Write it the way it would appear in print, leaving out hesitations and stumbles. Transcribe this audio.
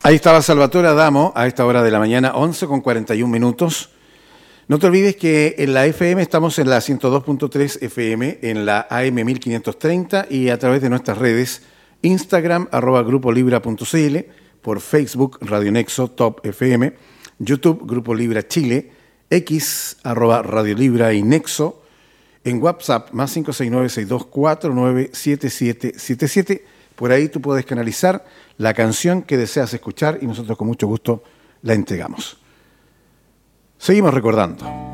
Ahí estaba Salvatore Adamo a esta hora de la mañana, 11:41. No te olvides que en la FM estamos en la 102.3 FM, en la AM 1530 y a través de nuestras redes Instagram, @grupolibra.cl, por Facebook, Radio Nexo, Top FM, YouTube, Grupo Libra Chile, X, @Radio Libra y Nexo, en WhatsApp, más 569-6249-7777. Por ahí tú puedes canalizar la canción que deseas escuchar y nosotros con mucho gusto la entregamos. Seguimos recordando.